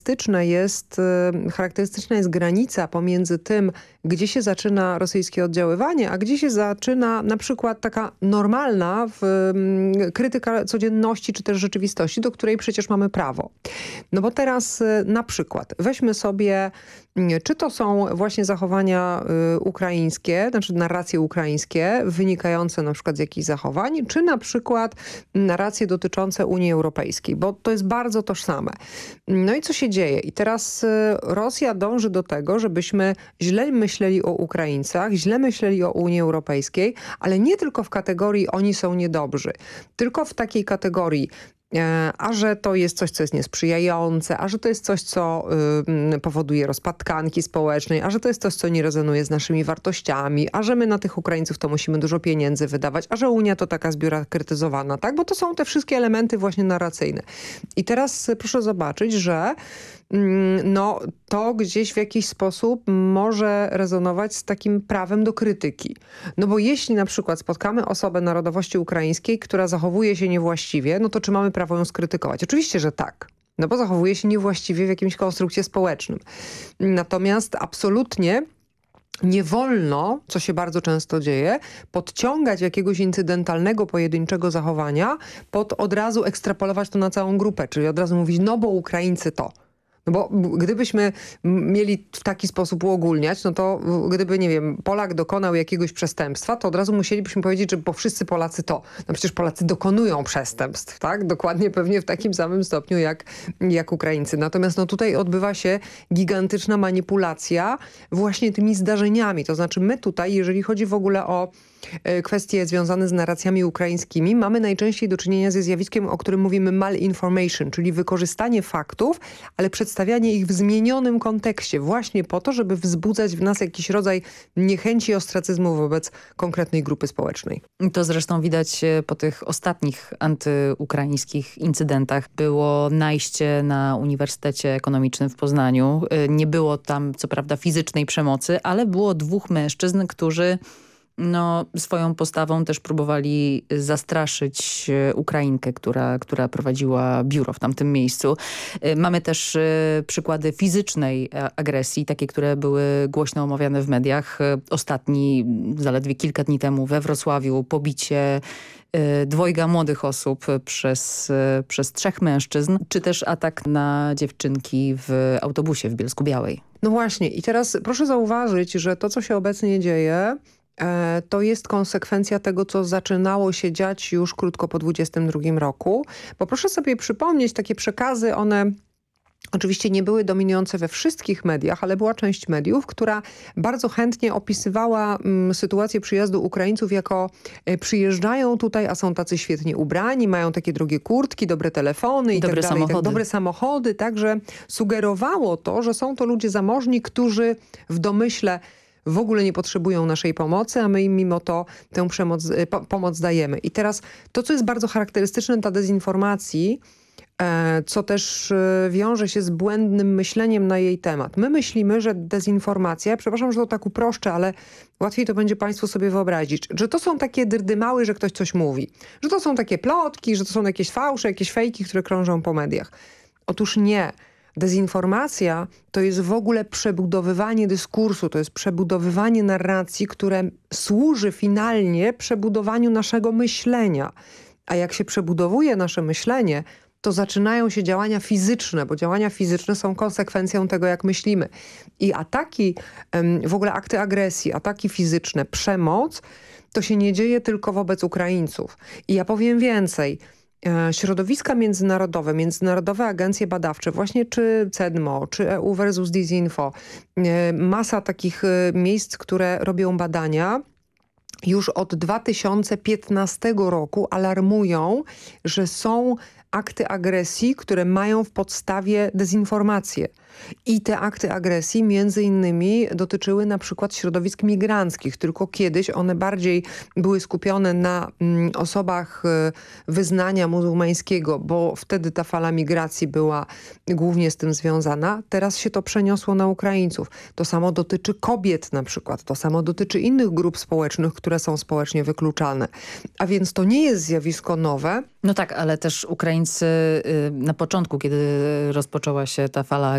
charakterystyczna jest granica pomiędzy tym, gdzie się zaczyna rosyjskie oddziaływanie, a gdzie się zaczyna na przykład taka normalna krytyka codzienności czy też rzeczywistości, do której przecież mamy prawo. No bo teraz na przykład weźmy sobie, czy to są właśnie zachowania ukraińskie, znaczy narracje ukraińskie wynikające na przykład z jakichś zachowań, czy na przykład narracje dotyczące Unii Europejskiej, bo to jest bardzo tożsame. No i co się dzieje? I teraz Rosja dąży do tego, żebyśmy źle myśleli o Ukraińcach, źle myśleli o Unii Europejskiej, ale nie tylko w kategorii oni są niedobrzy, tylko w takiej kategorii a że to jest coś, co jest niesprzyjające, a że to jest coś, co powoduje rozpad tkanki społecznej, a że to jest coś, co nie rezonuje z naszymi wartościami, a że my na tych Ukraińców to musimy dużo pieniędzy wydawać, a że Unia to taka zbiurokratyzowana, tak? Bo to są te wszystkie elementy właśnie narracyjne. I teraz proszę zobaczyć, że no, to gdzieś w jakiś sposób może rezonować z takim prawem do krytyki. No bo jeśli na przykład spotkamy osobę narodowości ukraińskiej, która zachowuje się niewłaściwie, no to czy mamy prawo ją skrytykować? Oczywiście, że tak. No bo zachowuje się niewłaściwie w jakimś konstrukcie społecznym. Natomiast absolutnie nie wolno, co się bardzo często dzieje, podciągać jakiegoś incydentalnego, pojedynczego zachowania pod od razu ekstrapolować to na całą grupę, czyli od razu mówić, no bo Ukraińcy to. No bo gdybyśmy mieli w taki sposób uogólniać, no to gdyby, nie wiem, Polak dokonał jakiegoś przestępstwa, to od razu musielibyśmy powiedzieć, że bo wszyscy Polacy to. No przecież Polacy dokonują przestępstw, tak? Dokładnie pewnie w takim samym stopniu jak Ukraińcy. Natomiast no tutaj odbywa się gigantyczna manipulacja właśnie tymi zdarzeniami. To znaczy my tutaj, jeżeli chodzi w ogóle o kwestie związane z narracjami ukraińskimi, mamy najczęściej do czynienia ze zjawiskiem, o którym mówimy malinformation, czyli wykorzystanie faktów, ale przedstawianie ich w zmienionym kontekście, właśnie po to, żeby wzbudzać w nas jakiś rodzaj niechęci i ostracyzmu wobec konkretnej grupy społecznej. To zresztą widać po tych ostatnich antyukraińskich incydentach. Było najście na Uniwersytecie Ekonomicznym w Poznaniu. Nie było tam co prawda fizycznej przemocy, ale było dwóch mężczyzn, którzy swoją postawą też próbowali zastraszyć Ukrainkę, która prowadziła biuro w tamtym miejscu. Mamy też przykłady fizycznej agresji, takie, które były głośno omawiane w mediach. Ostatni, zaledwie kilka dni temu we Wrocławiu, pobicie dwojga młodych osób przez trzech mężczyzn, czy też atak na dziewczynki w autobusie w Bielsku-Białej. No właśnie i teraz proszę zauważyć, że to, co się obecnie dzieje, to jest konsekwencja tego, co zaczynało się dziać już krótko po 22 roku. Bo proszę sobie przypomnieć, takie przekazy, one oczywiście nie były dominujące we wszystkich mediach, ale była część mediów, która bardzo chętnie opisywała sytuację przyjazdu Ukraińców jako przyjeżdżają tutaj, a są tacy świetnie ubrani, mają takie drogie kurtki, dobre telefony i dobre tak dalej. samochody. Dobre samochody, także sugerowało to, że są to ludzie zamożni, którzy w domyśle w ogóle nie potrzebują naszej pomocy, a my im mimo to tę pomoc dajemy. I teraz to, co jest bardzo charakterystyczne dla dezinformacji, co też wiąże się z błędnym myśleniem na jej temat. My myślimy, że dezinformacja, przepraszam, że to tak uproszczę, ale łatwiej to będzie Państwu sobie wyobrazić, że to są takie dyrdymały, że ktoś coś mówi. Że to są takie plotki, że to są jakieś fałsze, jakieś fejki, które krążą po mediach. Otóż nie. Dezinformacja to jest w ogóle przebudowywanie dyskursu, to jest przebudowywanie narracji, które służy finalnie przebudowaniu naszego myślenia. A jak się przebudowuje nasze myślenie, to zaczynają się działania fizyczne, bo działania fizyczne są konsekwencją tego, jak myślimy. I ataki, w ogóle akty agresji, ataki fizyczne, przemoc, to się nie dzieje tylko wobec Ukraińców. I ja powiem więcej. Środowiska międzynarodowe, międzynarodowe agencje badawcze, właśnie czy CEDMO, czy EU versus Disinfo, masa takich miejsc, które robią badania, już od 2015 roku alarmują, że są akty agresji, które mają w podstawie dezinformację. I te akty agresji między innymi dotyczyły na przykład środowisk migranckich, tylko kiedyś one bardziej były skupione na osobach wyznania muzułmańskiego, bo wtedy ta fala migracji była głównie z tym związana. Teraz się to przeniosło na Ukraińców. To samo dotyczy kobiet na przykład, to samo dotyczy innych grup społecznych, które są społecznie wykluczane. A więc to nie jest zjawisko nowe. No tak, ale też Ukraińcy na początku, kiedy rozpoczęła się ta fala